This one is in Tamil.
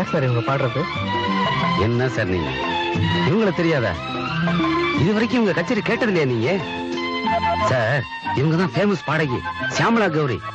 யார் சார் இவங்க பாடுறது? என்ன சார் நீங்க இவங்கள தெரியாதா? இது வரைக்கும் இவங்க கச்சேரி கேட்டது இல்லையா நீங்க? சார் இவங்க தான் ஃபேமஸ் பாடகி சியாமலா கௌரி.